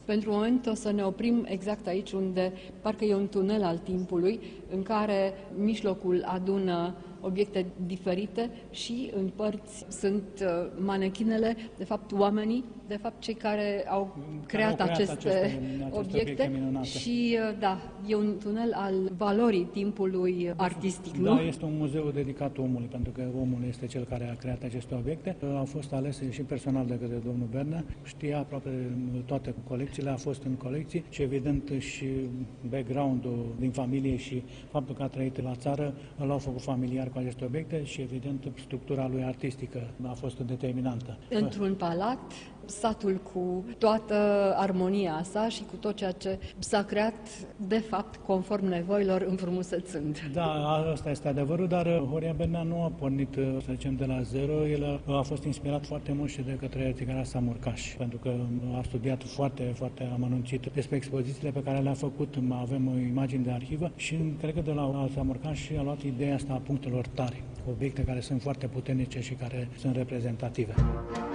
Pentru moment o să ne oprim exact aici, unde parcă e un tunel al timpului, în care mijlocul adună obiecte diferite și în părți sunt manechinele, de fapt oamenii, de fapt cei care au creat aceste obiecte și da, e un tunel al valorii timpului artistic, nu? Da, este un muzeu dedicat omului, pentru că omul este cel care a creat aceste obiecte. Au fost alese și personal de către domnul Bernă, știa aproape toate colecțiile, a fost în colecții și evident și background-ul din familie și faptul că a trăit la țară l-au făcut familiar cu aceste obiecte și evident structura lui artistică a fost determinantă. Într-un palat, satul cu toată armonia sa și cu tot ceea ce s-a creat, de fapt, conform nevoilor, înfrumusețând. Da, asta este adevărul, dar Horia Bernea nu a pornit, să zicem, de la zero. El a fost inspirat foarte mult și de către țigara Samurcaș, pentru că a studiat foarte, foarte amănunțit despre expozițiile pe care le-a făcut. Avem imagini de arhivă și cred că de la Samurcaș a luat ideea asta a punctelor tari, obiecte care sunt foarte puternice și care sunt reprezentative.